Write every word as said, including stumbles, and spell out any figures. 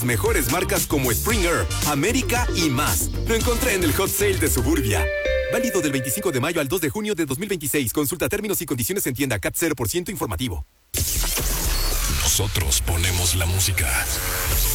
Mejores marcas como Springer, América y más. Lo encontré en el Hot Sale de Suburbia. Válido del veinticinco de mayo al dos de junio de dos mil veintiséis. Consulta términos y condiciones en tienda. C A T cero por ciento informativo. Nosotros ponemos la música.